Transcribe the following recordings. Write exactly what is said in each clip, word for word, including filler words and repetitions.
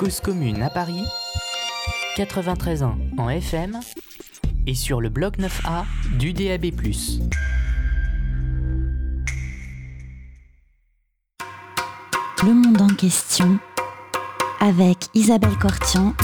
Cause commune à Paris, quatre-vingt-treize ans en F M et sur le bloc neuf A du D A B plus. Le monde en question avec Isabelle Cortian.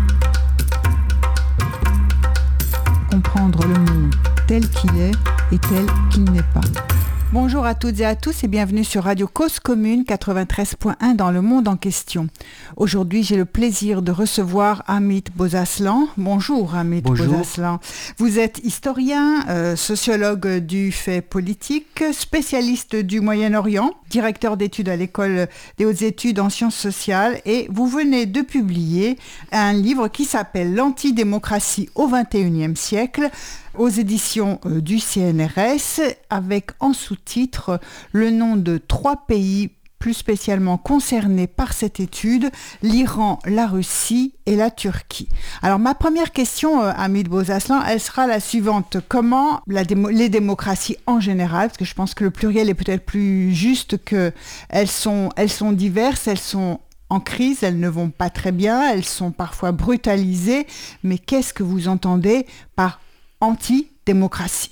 Comprendre le monde tel qu'il est et tel qu'il n'est pas. Bonjour à toutes et à tous et bienvenue sur Radio Cause Commune quatre-vingt-treize point un dans le monde en question. Aujourd'hui, j'ai le plaisir de recevoir Hamid Bozaslan. Bonjour Hamid Bonjour. Bozaslan. Vous êtes historien, euh, sociologue du fait politique, spécialiste du Moyen-Orient, directeur d'études à l'École des hautes études en sciences sociales et vous venez de publier un livre qui s'appelle « L'antidémocratie au vingt et unième siècle » aux éditions euh, du C N R S, avec en sous-titre le nom de trois pays plus spécialement concernés par cette étude, l'Iran, la Russie et la Turquie. Alors ma première question, euh, Hamid Bozaslan, elle sera la suivante. Comment la démo- les démocraties en général, parce que je pense que le pluriel est peut-être plus juste qu'elles sont, elles sont diverses, elles sont en crise, elles ne vont pas très bien, elles sont parfois brutalisées, mais qu'est-ce que vous entendez par anti-démocratie?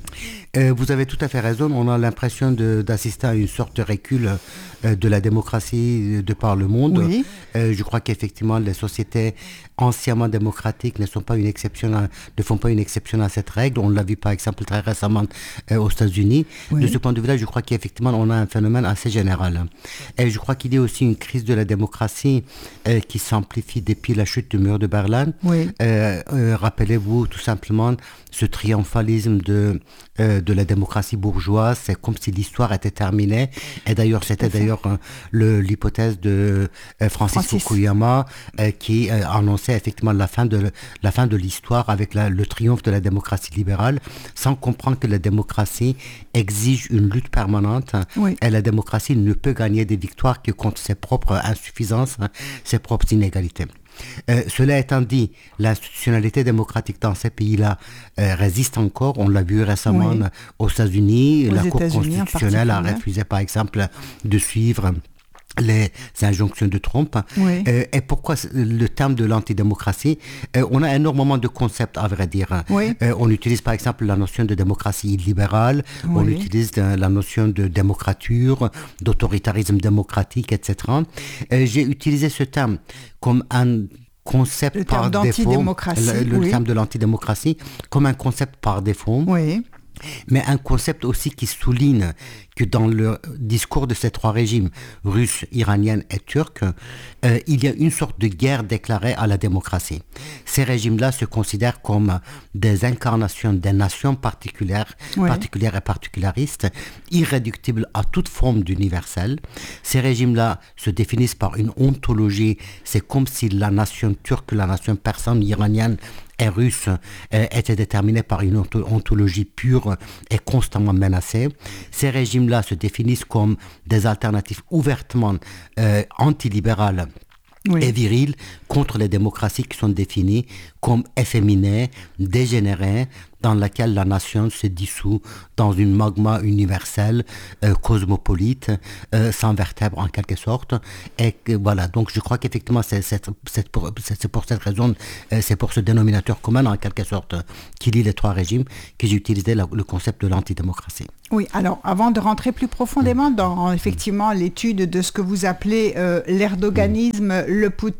Euh, vous avez tout à fait raison. On a l'impression de, d'assister à une sorte de recul euh, de la démocratie de par le monde. Oui. Euh, je crois qu'effectivement, les sociétés anciennement démocratiques ne sont pas une exception, à, ne font pas une exception à cette règle. On l'a vu par exemple très récemment euh, aux États-Unis. Oui. De ce point de vue-là, je crois qu'effectivement, on a un phénomène assez général. Et je crois qu'il y a aussi une crise de la démocratie euh, qui s'amplifie depuis la chute du mur de Berlin. Oui. Euh, euh, rappelez-vous tout simplement ce triomphalisme de Euh, de la démocratie bourgeoise, c'est comme si l'histoire était terminée. Et d'ailleurs, c'était d'ailleurs euh, le, l'hypothèse de euh, Francis, Francis Fukuyama euh, qui euh, annonçait effectivement la fin de, la fin de l'histoire avec la, le triomphe de la démocratie libérale, sans comprendre que la démocratie exige une lutte permanente. Oui. Et la démocratie ne peut gagner des victoires que contre ses propres insuffisances, hein, ses propres inégalités. Euh, cela étant dit, l'institutionnalité démocratique dans ces pays-là euh, résiste encore. On l'a vu récemment oui. aux États-Unis. Aux la Cour constitutionnelle a refusé, par exemple, de suivre les injonctions de Trump. Oui. Euh, et pourquoi le terme de l'antidémocratie? euh, On a énormément de concepts, à vrai dire. Oui. Euh, on utilise par exemple la notion de démocratie libérale, oui. on utilise de, la notion de démocrature, d'autoritarisme démocratique, et cetera. Euh, j'ai utilisé ce terme comme un concept le par terme défaut. Le, le oui. terme de l'antidémocratie comme un concept par défaut. Oui. Mais un concept aussi qui souligne que dans le discours de ces trois régimes, russe, iranienne et turc, euh, il y a une sorte de guerre déclarée à la démocratie. Ces régimes-là se considèrent comme des incarnations des nations particulières, oui. particulières et particularistes, irréductibles à toute forme d'universel. Ces régimes-là se définissent par une ontologie. C'est comme si la nation turque, la nation persane, iranienne et russe euh, étaient déterminés par une ontologie pure et constamment menacée. Ces régimes-là se définissent comme des alternatives ouvertement euh, antilibérales oui. et viriles contre les démocraties qui sont définies comme efféminées, dégénérées, dans laquelle la nation se dissout dans une magma universelle, euh, cosmopolite, euh, sans vertèbre en quelque sorte. Et que, voilà, donc je crois qu'effectivement, c'est, c'est, c'est, pour, c'est, c'est pour cette raison, euh, c'est pour ce dénominateur commun en quelque sorte, qui lie les trois régimes, que j'ai utilisé la, le concept de l'antidémocratie. Oui, alors avant de rentrer plus profondément mmh. dans effectivement mmh. l'étude de ce que vous appelez euh, l'erdoganisme, mmh. le Poutine,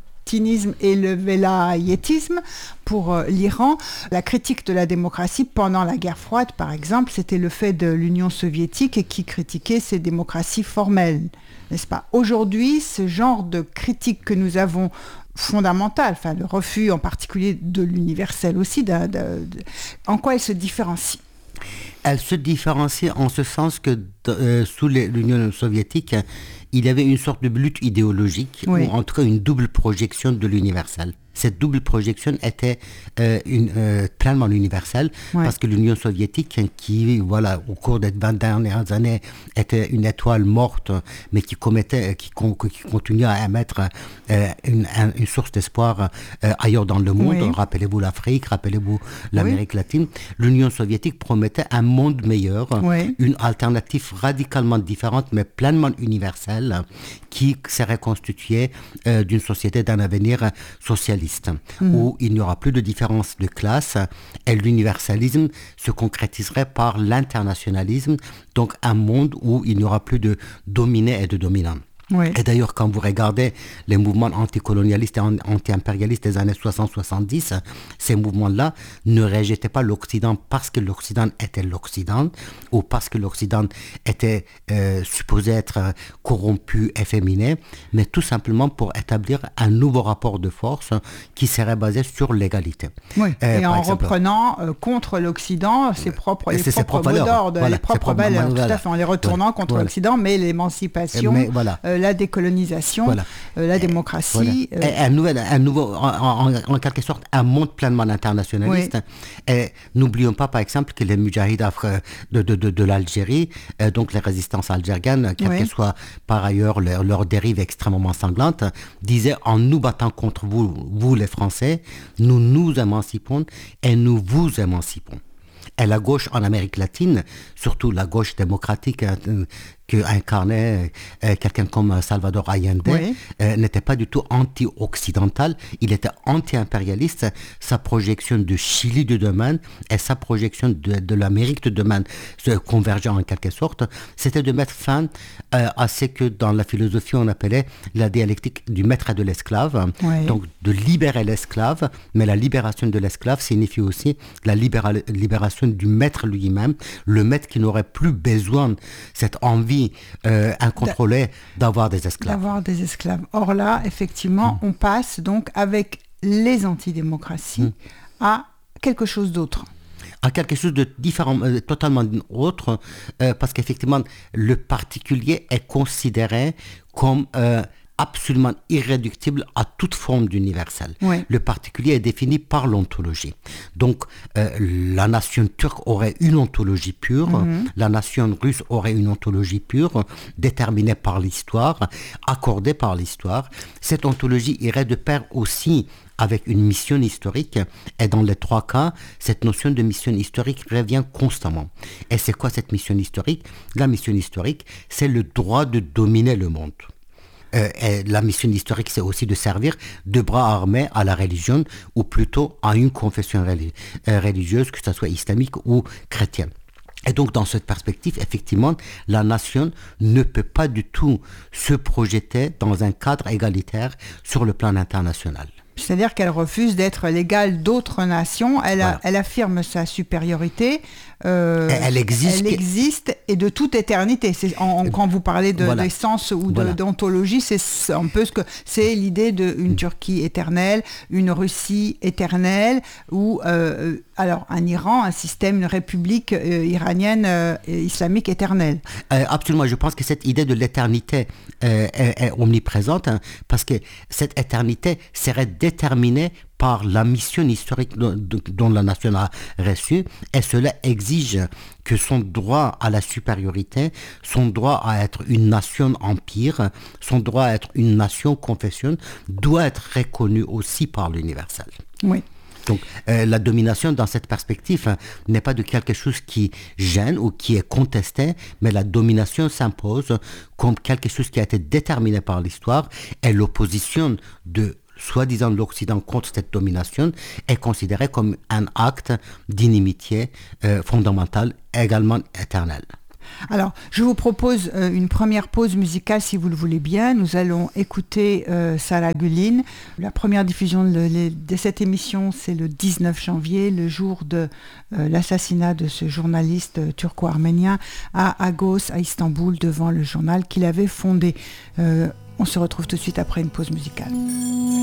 et le velayétisme pour euh, l'Iran. La critique de la démocratie pendant la guerre froide, par exemple, c'était le fait de l'Union soviétique qui critiquait ces démocraties formelles, n'est-ce pas? Aujourd'hui, ce genre de critique que nous avons fondamentale, enfin le refus en particulier de l'universel aussi, de, de, de, en quoi elle se différencie? Elle se différencie en ce sens que euh, sous les, l'Union soviétique, il y avait une sorte de lutte idéologique, oui. ou en tout cas une double projection de l'universel. Cette double projection était euh, une, euh, pleinement universelle, ouais. parce que l'Union soviétique, qui, voilà, au cours des vingt dernières années, était une étoile morte, mais qui commettait, qui, qui continuait à émettre euh, une, une source d'espoir euh, ailleurs dans le monde. Oui. Rappelez-vous l'Afrique, rappelez-vous l'Amérique oui. latine. L'Union soviétique promettait un monde meilleur, oui. une alternative radicalement différente mais pleinement universelle qui serait constituée euh, d'une société d'un avenir socialiste mmh. où il n'y aura plus de différence de classe et l'universalisme se concrétiserait par l'internationalisme, donc un monde où il n'y aura plus de dominés et de dominants. Oui. Et d'ailleurs, quand vous regardez les mouvements anticolonialistes et anti-impérialistes des années soixante soixante-dix, ces mouvements-là ne rejetaient pas l'Occident parce que l'Occident était l'Occident ou parce que l'Occident était euh, supposé être corrompu, efféminé, mais tout simplement pour établir un nouveau rapport de force qui serait basé sur l'égalité. Oui. Euh, et en exemple, reprenant euh, contre l'Occident ses propres, les ses propres mots d'ordre, voilà, les propres valeurs, tout voilà. à fait, en les retournant voilà. contre voilà. l'Occident, mais l'émancipation, mais, voilà. euh, la décolonisation, voilà. euh, la démocratie. Voilà. Euh... Un, nouvel, un nouveau, en, en, en quelque sorte, un monde pleinement internationaliste. Oui. Et n'oublions pas, par exemple, que les Moudjahides de, de, de, de l'Algérie, euh, donc les résistances algériennes, quelle oui. que soit par ailleurs leur, leur dérive extrêmement sanglante, disaient en nous battant contre vous, vous les Français, nous nous émancipons et nous vous émancipons. Et la gauche en Amérique latine, surtout la gauche démocratique euh, que incarnait euh, quelqu'un comme Salvador Allende, oui. euh, n'était pas du tout anti-occidental, il était anti-impérialiste. Sa projection de Chili de demain et sa projection de, de l'Amérique de demain se convergeaient en quelque sorte, c'était de mettre fin euh, à ce que dans la philosophie on appelait la dialectique du maître et de l'esclave, oui. donc de libérer l'esclave, mais la libération de l'esclave signifie aussi la libéra- libération du maître lui-même, le maître qui n'aurait plus besoin cette envie Euh, incontrôlée d'avoir des esclaves. D'avoir des esclaves. Or là, effectivement, mmh. on passe donc avec les antidémocraties mmh. à quelque chose d'autre. À quelque chose de différent, euh, totalement autre, euh, parce qu'effectivement, le particulier est considéré comme euh, absolument irréductible à toute forme d'universel. Oui. Le particulier est défini par l'ontologie. Donc, euh, la nation turque aurait une ontologie pure, mm-hmm. la nation russe aurait une ontologie pure, déterminée par l'histoire, accordée par l'histoire. Cette ontologie irait de pair aussi avec une mission historique, et dans les trois cas, cette notion de mission historique revient constamment. Et c'est quoi cette mission historique ? La mission historique, c'est le droit de dominer le monde. Euh, et la mission historique, c'est aussi de servir de bras armés à la religion, ou plutôt à une confession religi- euh, religieuse, que ce soit islamique ou chrétienne. Et donc, dans cette perspective, effectivement, la nation ne peut pas du tout se projeter dans un cadre égalitaire sur le plan international. C'est-à-dire qu'elle refuse d'être l'égale d'autres nations, elle, a, voilà. elle affirme sa supériorité, euh, elle, existe, elle existe et de toute éternité. C'est, en, en, quand vous parlez de, voilà. d'essence ou de, voilà. d'ontologie, c'est un peu ce que c'est l'idée d'une Turquie éternelle, une Russie éternelle, ou euh, alors un Iran, un système, une république euh, iranienne euh, islamique éternelle. Euh, absolument, je pense que cette idée de l'éternité euh, est, est omniprésente, hein, parce que cette éternité serait déterminée par la mission historique dont, dont la nation a reçu, et cela exige que son droit à la supériorité, son droit à être une nation empire, son droit à être une nation confession, doit être reconnu aussi par l'universel. Oui. Donc euh, la domination dans cette perspective hein, n'est pas de quelque chose qui gêne ou qui est contesté, mais la domination s'impose comme quelque chose qui a été déterminé par l'histoire, et l'opposition de soi-disant l'Occident contre cette domination est considérée comme un acte d'inimitié euh, fondamentale, également éternelle. Alors, je vous propose euh, une première pause musicale, si vous le voulez bien. Nous allons écouter euh, Salah Gülin. La première diffusion de, de cette émission, c'est le dix-neuf janvier, le jour de euh, l'assassinat de ce journaliste euh, turco-arménien à Agos, à Istanbul, devant le journal qu'il avait fondé. Euh, on se retrouve tout de suite après une pause musicale.